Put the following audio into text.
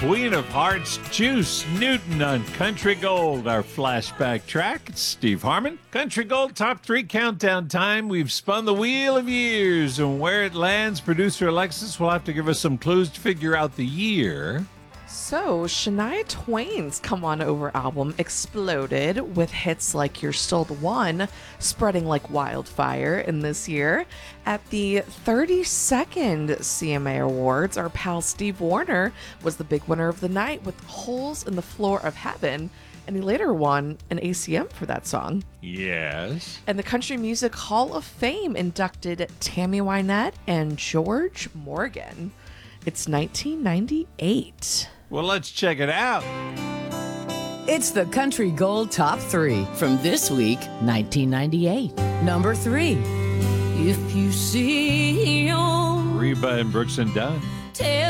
Queen of Hearts, Juice Newton on Country Gold, our flashback track. It's Steve Harmon. Country Gold Top 3 Countdown time. We've spun the wheel of years, and where it lands, producer Alexis will have to give us some clues to figure out the year. So, Shania Twain's Come On Over album exploded with hits like You're Still the One, spreading like wildfire in this year. At the 32nd CMA Awards, our pal Steve Wariner was the big winner of the night with Holes in the Floor of Heaven, and he later won an ACM for that song. Yes. And the Country Music Hall of Fame inducted Tammy Wynette and George Morgan. It's 1998. Well, let's check it out. It's the Country Gold Top 3 from this week, 1998. Number 3. If you see your Reba and Brooks and Dunn. tail